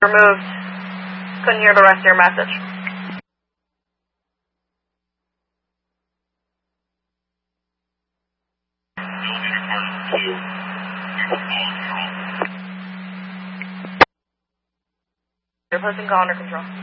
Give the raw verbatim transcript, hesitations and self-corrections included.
Removed. Couldn't hear the rest of your message. You're placing call under control.